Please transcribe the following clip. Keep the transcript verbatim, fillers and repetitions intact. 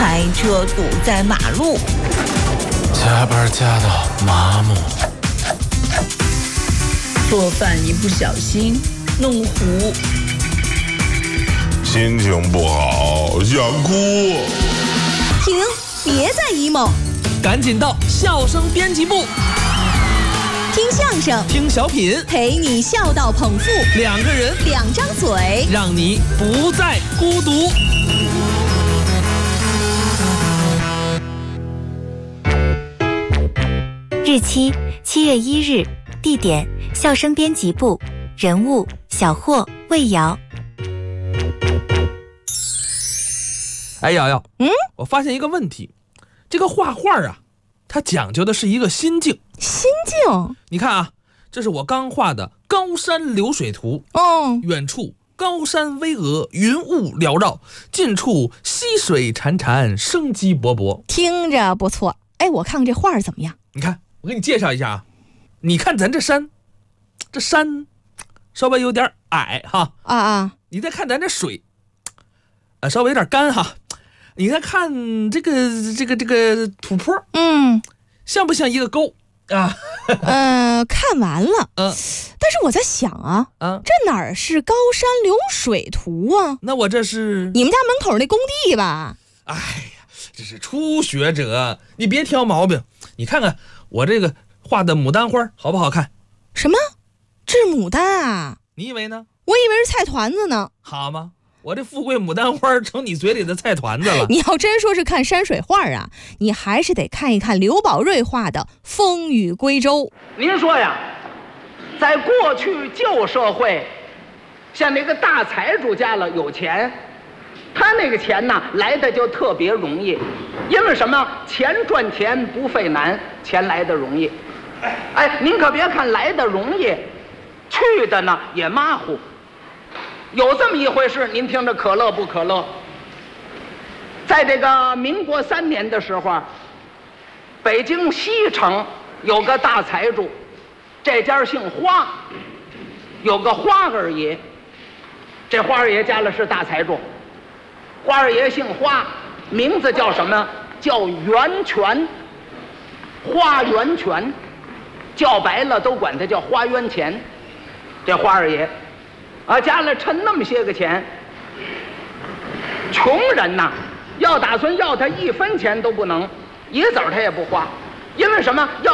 开车堵在马路， 加班加到麻木， 做饭一不小心弄糊， 心情不好想哭。 停，别再 emo， 赶紧到笑声编辑部， 听相声， 听小品， 陪你笑到捧腹， 两个人， 两张嘴， 让你不再孤独。 日期七月一日，地点笑声编辑部，人物小霍、魏瑶。 哎，瑶瑶， 嗯， 我发现一个问题，这个画画啊，它讲究的是一个心境。 心境？ 你看啊，这是我刚画的高山流水图。 哦， 远处高山巍峨，云雾缭绕；近处溪水潺潺，生机勃勃。 听着不错。哎，我看看这画怎么样？ 你看，我给你介绍一下啊。你看咱这山，这山稍微有点矮哈。 啊啊！ 你再看咱这水，呃，稍微有点干哈。你再看这个这个这个土坡， 嗯， 像不像一个沟啊？ 呃，看完了， 嗯、 呃，但是我在想啊， 啊， 这哪儿是高山流水图啊？ 那我这是你们家门口那工地吧？ 哎呀，这是初学者，你别挑毛病。你看看我这个画的牡丹花好不好看？ 什么？这是牡丹啊？ 你以为呢？ 我以为是菜团子呢。 好吗？我这富贵牡丹花成你嘴里的菜团子了。 你要真说是看山水画啊，你还是得看一看刘宝瑞画的《风雨归舟》。 您说呀，在过去旧社会，像那个大财主家了有钱，他那个钱呢来的就特别容易，因为什么？钱赚钱不费难，钱来的容易。哎，您可别看来的容易，去的呢也马虎。有这么一回事，您听着可乐不可乐？在这个民国三年的时候，北京西城有个大财主，这家姓花，有个花二爷。这花二爷家里是大财主，花二爷姓花，名字叫什么？叫源泉，花源泉，叫白了都管他叫花源钱。这花二爷啊，家里趁那么些个钱，穷人呐，要打算要他一分钱都不能，一子儿他也不花，因为什么？要